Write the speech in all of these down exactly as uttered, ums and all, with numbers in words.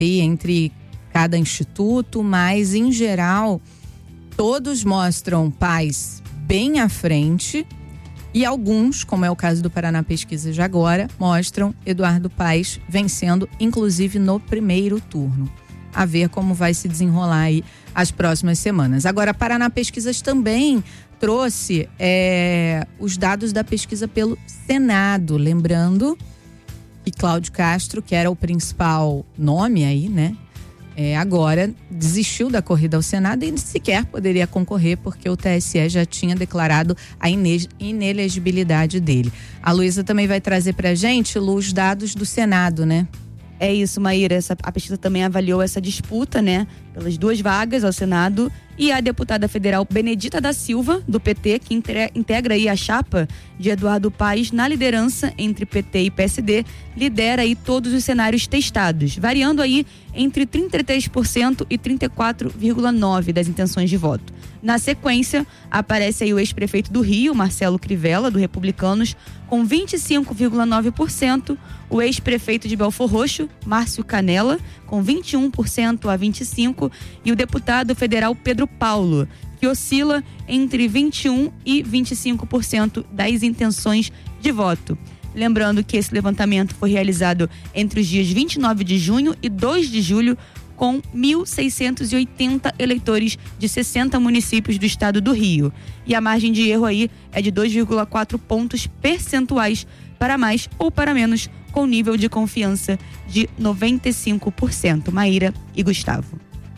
entre cada instituto, mas em geral todos mostram Paes bem à frente e alguns, como é o caso do Paraná Pesquisa de agora, mostram Eduardo Paes vencendo, inclusive no primeiro turno. A ver como vai se desenrolar aí as próximas semanas. Agora, Paraná Pesquisas também trouxe é, os dados da pesquisa pelo Senado, lembrando que Cláudio Castro, que era o principal nome aí, né? É, agora desistiu da corrida ao Senado e sequer poderia concorrer porque o T S E já tinha declarado a ine- inelegibilidade dele. A Luísa também vai trazer pra gente, Lu, os dados do Senado, né? É isso, Maíra. Essa, a pesquisa também avaliou essa disputa, né? Pelas duas vagas ao Senado. E a deputada federal Benedita da Silva, do P T, que integra, integra aí a chapa de Eduardo Paes na liderança entre P T e P S D, lidera aí todos os cenários testados, variando aí entre trinta e três por cento e trinta e quatro vírgula nove por cento das intenções de voto. Na sequência, aparece aí o ex-prefeito do Rio, Marcelo Crivella, do Republicanos, com vinte e cinco vírgula nove por cento, o ex-prefeito de Belfor Roxo, Márcio Canella, com vinte e um por cento a vinte e cinco por cento, e o deputado federal Pedro Paulo, que oscila entre vinte e um por cento e vinte e cinco por cento das intenções de voto. Lembrando que esse levantamento foi realizado entre os dias vinte e nove de junho e dois de julho, com mil seiscentos e oitenta eleitores de sessenta municípios do estado do Rio. E a margem de erro aí é de dois vírgula quatro pontos percentuais para mais ou para menos, com nível de confiança de noventa e cinco por cento. Maíra e Gustavo.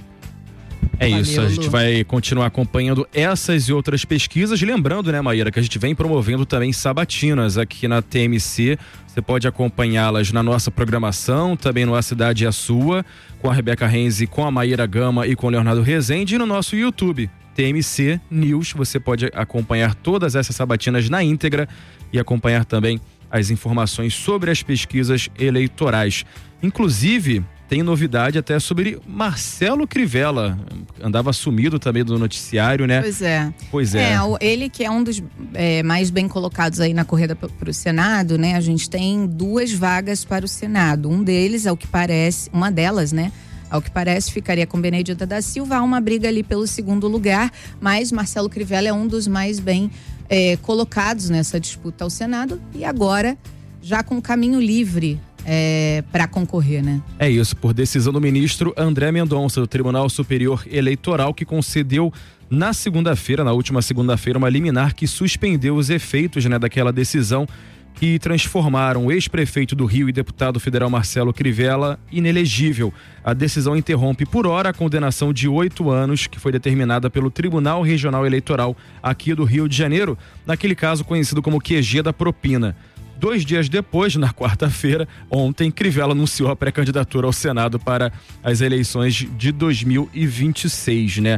É Valeu, isso, a gente Lu. vai continuar acompanhando essas e outras pesquisas. Lembrando, né, Maíra, que a gente vem promovendo também sabatinas aqui na T M C. Você pode acompanhá-las na nossa programação, também no A Cidade é a Sua, com a Rebeca Renzi, com a Maíra Gama e com o Leonardo Rezende, e no nosso YouTube, T M C News. Você pode acompanhar todas essas sabatinas na íntegra e acompanhar também as informações sobre as pesquisas eleitorais. Inclusive, tem novidade até sobre Marcelo Crivella, andava sumido também do noticiário, né? Pois é. Pois é. É, ele que é um dos é, mais bem colocados aí na corrida para o Senado, né? A gente tem duas vagas para o Senado. Um deles, ao que parece, uma delas, né? Ao que parece, ficaria com Benedita da Silva. Há uma briga ali pelo segundo lugar, mas Marcelo Crivella é um dos mais bem é, colocados nessa disputa ao Senado. E agora, já com caminho livre É, para concorrer, né? É isso, por decisão do ministro André Mendonça, do Tribunal Superior Eleitoral, que concedeu na segunda-feira, na última segunda-feira, uma liminar que suspendeu os efeitos, né, daquela decisão que transformaram o ex-prefeito do Rio e deputado federal Marcelo Crivella inelegível. A decisão interrompe por hora a condenação de oito anos que foi determinada pelo Tribunal Regional Eleitoral aqui do Rio de Janeiro, naquele caso conhecido como Q G da propina. Dois dias depois, na quarta-feira, ontem, Crivella anunciou a pré-candidatura ao Senado para as eleições de dois mil e vinte e seis, né?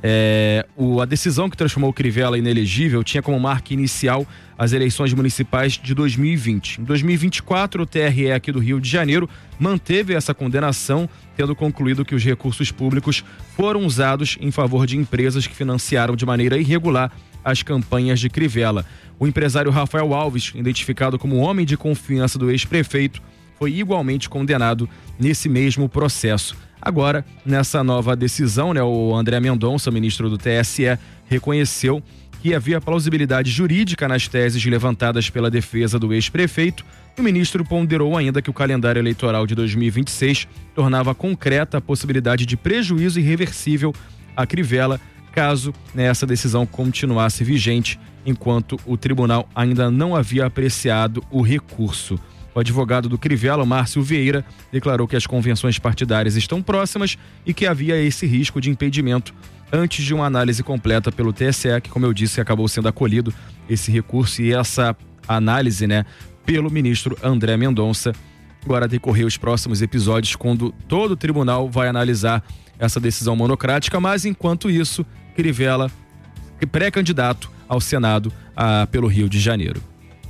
É, o, a decisão que transformou o Crivella inelegível tinha como marca inicial as eleições municipais de dois mil e vinte. Em dois mil e vinte e quatro, o T R E aqui do Rio de Janeiro manteve essa condenação, tendo concluído que os recursos públicos foram usados em favor de empresas que financiaram de maneira irregular as campanhas de Crivella. O empresário Rafael Alves, identificado como homem de confiança do ex-prefeito, foi igualmente condenado nesse mesmo processo. Agora, nessa nova decisão, né, o André Mendonça, ministro do T S E, reconheceu que havia plausibilidade jurídica nas teses levantadas pela defesa do ex-prefeito. E o ministro ponderou ainda que o calendário eleitoral de dois mil e vinte e seis tornava concreta a possibilidade de prejuízo irreversível a Crivella, caso, né, essa decisão continuasse vigente, enquanto o tribunal ainda não havia apreciado o recurso. O advogado do Crivella, Márcio Vieira, declarou que as convenções partidárias estão próximas e que havia esse risco de impedimento antes de uma análise completa pelo T S E, que, como eu disse, acabou sendo acolhido esse recurso e essa análise, né, pelo ministro André Mendonça. Agora decorrer os próximos episódios, quando todo o tribunal vai analisar essa decisão monocrática, mas enquanto isso, Crivella, pré-candidato ao Senado ah, pelo Rio de Janeiro.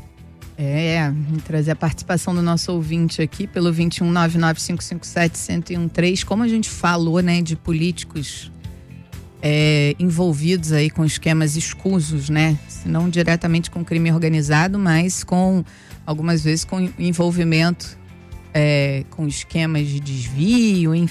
É, trazer a participação do nosso ouvinte aqui pelo vinte e um, nove nove cinco cinco sete, um zero um três. Como a gente falou, né, de políticos é, envolvidos aí com esquemas escusos, né? Se não diretamente com crime organizado, mas com, algumas vezes, com envolvimento é, com esquemas de desvio,